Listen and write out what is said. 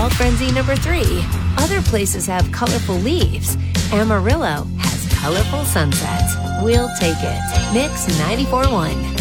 fall frenzy number 3. Other places have colorful leaves. Amarillo has colorful sunsets. We'll take it. Mix 94.1.